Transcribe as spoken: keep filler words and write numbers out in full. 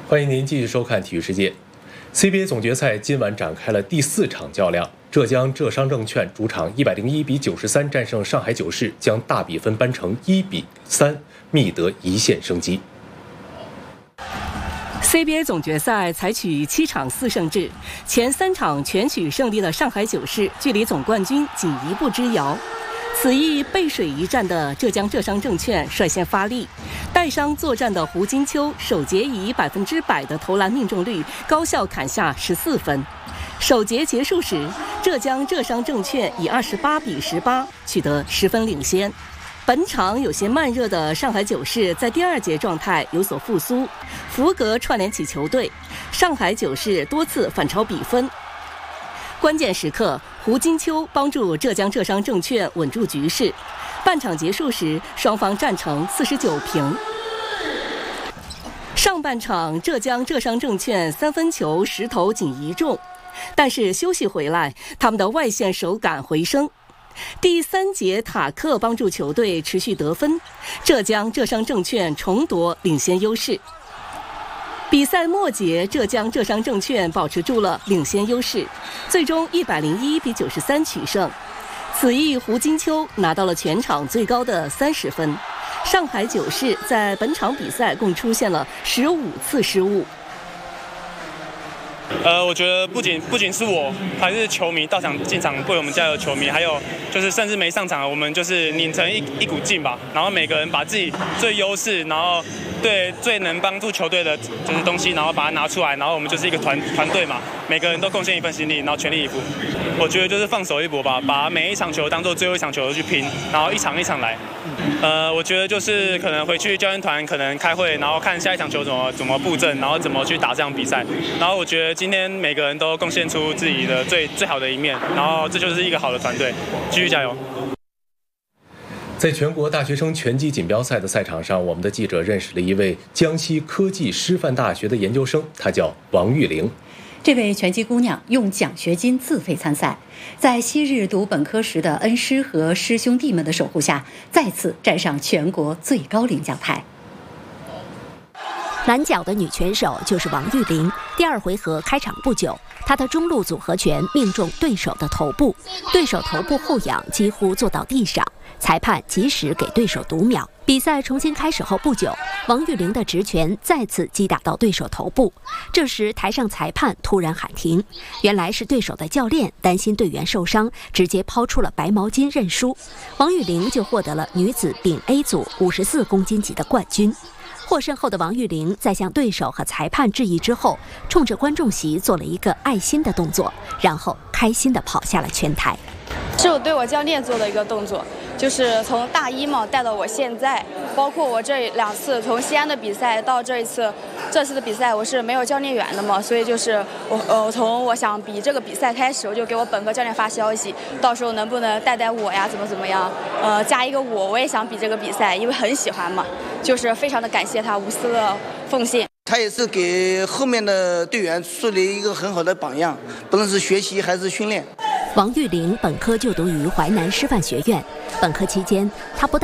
欢迎您继续收看《体育世界》。C B A 总决赛今晚展开了第四场较量，浙江浙商证券主场一百零一比九十三战胜上海九世，将大比分扳成一比三，觅得一线生机。 C B A 总决赛采取七场四胜制，前三场全取胜利的上海九世距离总冠军仅一步之遥。此役背水一战的浙江浙商证券率先发力，带伤作战的胡金秋首节以百分之百的投篮命中率高效砍下十四分。首节结束时，浙江浙商证券以二十八比十八取得十分领先。本场有些慢热的上海九世在第二节状态有所复苏，福格串联起球队，上海九世多次反超比分。关键时刻，胡金秋帮助浙江浙商证券稳住局势。半场结束时，双方战成四十九平。上半场，浙江浙商证券三分球十投仅一中，但是休息回来，他们的外线手感回升。第三节，塔克帮助球队持续得分，浙江浙商证券重夺领先优势。比赛末节，浙江浙商证券保持住了领先优势，最终一百零一比九十三取胜。此役胡金秋拿到了全场最高的三十分。上海九世在本场比赛共出现了十五次失误。 呃，我觉得不仅不仅是我，还是球迷到场进场为我们加油，球迷还有就是甚至没上场，我们就是拧成一一股劲吧。然后每个人把自己最优势，然后对最能帮助球队的就是东西，然后把它拿出来，然后我们就是一个团团队嘛，每个人都贡献一份心力，然后全力以赴。我觉得就是放手一搏吧，把每一场球当做最后一场球去拼，然后一场一场来。呃，我觉得就是可能回去教练团可能开会，然后看下一场球怎么怎么布阵，然后怎么去打这场比赛。然后我觉得今天每个人都贡献出自己的最最好的一面，然后这就是一个好的团队，继续加油。 在全国大学生拳击锦标赛的赛场上，我们的记者认识了一位江西科技师范大学的研究生，她叫王玉玲。 这位拳击姑娘用奖学金自费参赛，在昔日读本科时的恩师和师兄弟们的守护下，再次站上全国最高领奖台。 蓝角的女拳手就是王玉玲。第二回合开场不久，她的中路组合拳命中对手的头部，对手头部后仰，几乎坐到地上。裁判及时给对手读秒。比赛重新开始后不久，王玉玲的直拳再次击打到对手头部。这时台上裁判突然喊停，原来是对手的教练担心队员受伤，直接抛出了白毛巾认输。王玉玲就获得了女子丙 A 组五十四公斤级的冠军。获胜后的王玉玲在向对手和裁判致意之后，冲着观众席做了一个爱心的动作，然后开心地跑下了拳台。 是我对我教练做的一个动作，就是从大一嘛带到我现在，包括我这两次从西安的比赛到这一次，这次的比赛我是没有教练员的嘛，所以就是我呃从我想比这个比赛开始，我就给我本科教练发消息，到时候能不能带带我呀，怎么怎么样，呃加一个我，我也想比这个比赛，因为很喜欢嘛，就是非常的感谢他无私的奉献。 他也是给后面的队员树立一个很好的榜样，不论是学习还是训练。 王玉玲本科就读于淮南师范学院，本科期间，她不但